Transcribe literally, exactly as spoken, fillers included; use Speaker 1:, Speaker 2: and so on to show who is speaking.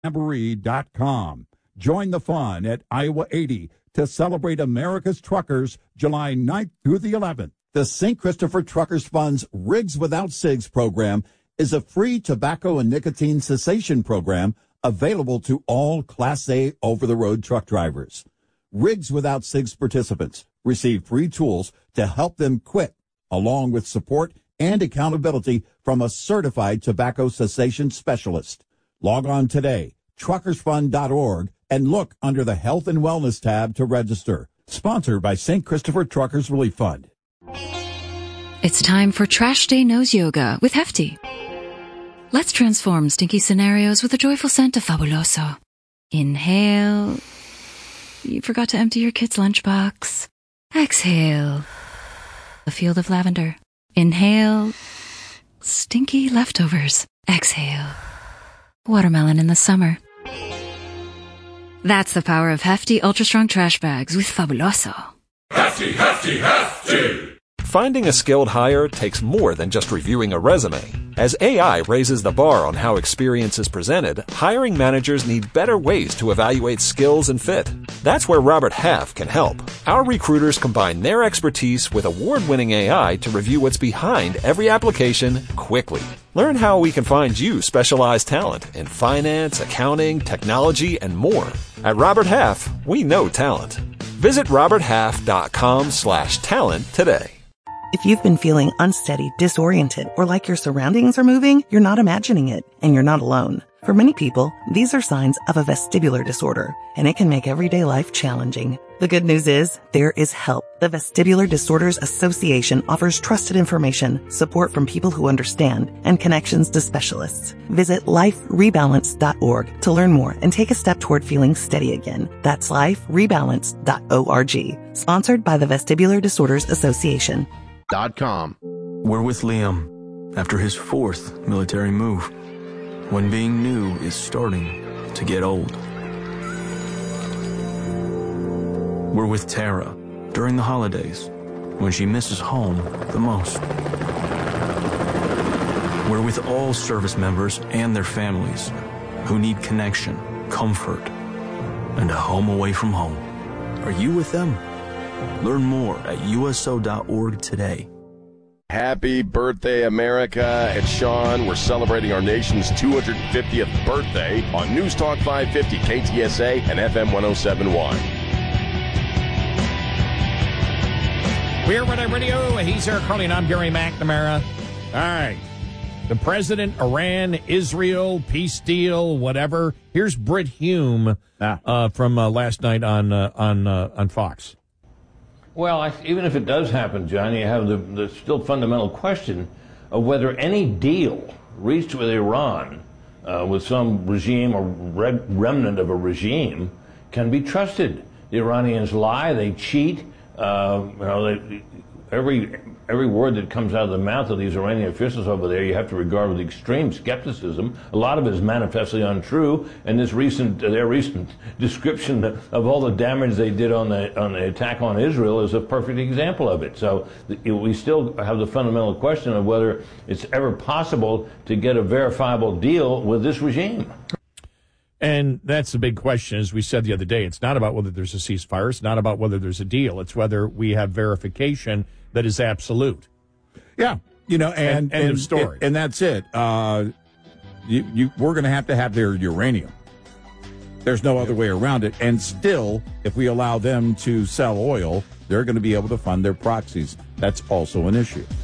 Speaker 1: jamboree dot com. Join the fun at Iowa eighty to celebrate America's truckers July ninth through the eleventh. The Saint Christopher Truckers Fund's Rigs Without Cigs program is a free tobacco and nicotine cessation program available to all Class A over-the-road truck drivers. Rigs Without Cigs participants receive free tools to help them quit, along with support and accountability from a certified tobacco cessation specialist. Log on today, truckers fund dot org, and look under the Health and Wellness tab to register. Sponsored by Saint Christopher Truckers Relief Fund.
Speaker 2: It's time for Trash Day Nose Yoga with Hefty. Let's transform stinky scenarios with a joyful scent of Fabuloso. Inhale. You forgot to empty your kid's lunchbox. Exhale. A field of lavender. Inhale. Stinky leftovers. Exhale. Watermelon in the summer. That's the power of Hefty Ultra Strong Trash Bags with Fabuloso.
Speaker 3: Hefty, hefty, hefty!
Speaker 4: Finding a skilled hire takes more than just reviewing a resume. As A I raises the bar on how experience is presented, hiring managers need better ways to evaluate skills and fit. That's where Robert Half can help. Our recruiters combine their expertise with award-winning A I to review what's behind every application quickly. Learn how we can find you specialized talent in finance, accounting, technology, and more. At Robert Half, we know talent. Visit robert half dot com slash talent today.
Speaker 5: If you've been feeling unsteady, disoriented, or like your surroundings are moving, you're not imagining it, and you're not alone. For many people, these are signs of a vestibular disorder, and it can make everyday life challenging. The good news is, there is help. The Vestibular Disorders Association offers trusted information, support from people who understand, and connections to specialists. Visit life rebalance dot org to learn more and take a step toward feeling steady again. That's life rebalance dot org. Sponsored by the Vestibular Disorders Association.
Speaker 6: Dot com.
Speaker 7: We're with Liam after his fourth military move, when being new is starting to get old. We're with Tara during the holidays, when she misses home the most. We're with all service members and their families who need connection, comfort, and a home away from home. Are you with them? Learn more at U S O dot org today.
Speaker 6: Happy birthday, America. It's Sean. We're celebrating our nation's two hundred fiftieth birthday on News Talk five fifty, K T S A, and F M ten seventy-one.
Speaker 8: We're Red Eye Radio. He's Eric Carly, and I'm Gary McNamara. All right. The president, Iran, Israel, peace deal, whatever. Here's Britt Hume ah. uh, from uh, last night on uh, on uh, on Fox.
Speaker 9: Well, I, even if it does happen, John, you have the, the still fundamental question of whether any deal reached with Iran, uh, with some regime or re- remnant of a regime, can be trusted. The Iranians lie, they cheat. Uh, you know, they, every every word that comes out of the mouth of these Iranian officials over there, you have to regard with extreme skepticism. A lot of it is manifestly untrue, and this recent uh, their recent description of all the damage they did on the on the attack on Israel is a perfect example of it. So the, we still have the fundamental question of whether it's ever possible to get a verifiable deal with this regime.
Speaker 8: And that's the big question, as we said the other day. It's not about whether there's a ceasefire. It's not about whether there's a deal. It's whether we have verification that is absolute.
Speaker 1: Yeah, you know, and,
Speaker 8: and end
Speaker 1: and,
Speaker 8: of story.
Speaker 1: And, and that's it. Uh, you, you, we're going to have to have their uranium. There's no other way around it. And still, if we allow them to sell oil, they're going to be able to fund their proxies. That's also an issue.